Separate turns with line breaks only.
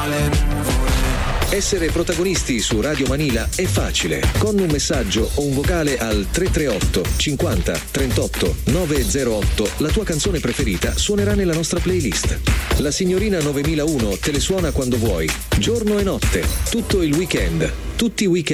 tra le nuvole.
Essere protagonisti su Radio Manila è facile. Con un messaggio o un vocale al 338 50 38 908 la tua canzone preferita suonerà nella nostra playlist. La signorina 9001 te le suona quando vuoi, giorno e notte, tutto il weekend, tutti i weekend.